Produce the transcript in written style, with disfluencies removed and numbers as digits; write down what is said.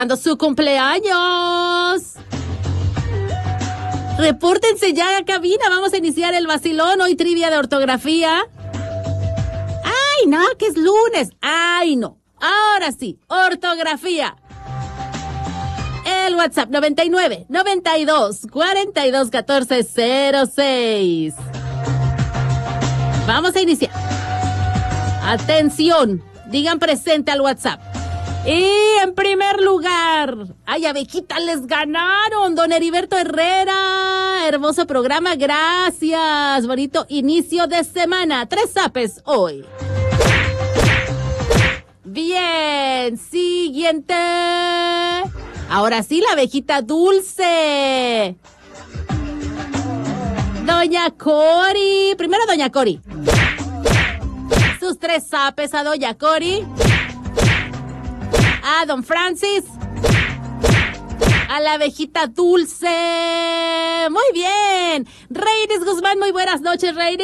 Su cumpleaños. Repórtense ya a cabina, vamos a iniciar el vacilón, hoy trivia de ortografía. ¡Ay, no, que es lunes! ¡Ay, no! Ahora sí, ortografía. El WhatsApp 99 92 42 14 06. Vamos a iniciar. Atención, digan presente al WhatsApp. Y en primer lugar, ay, abejita, les ganaron, don Heriberto Herrera. Hermoso programa, gracias. Bonito inicio de semana. 3 zapes hoy. Bien, siguiente. Ahora sí, la abejita dulce. Doña Cori. Primero, doña Cori. Sus 3 zapes a doña Cori. A don Francis. A la abejita dulce. Muy bien. Reiris Guzmán, muy buenas noches, Reiris.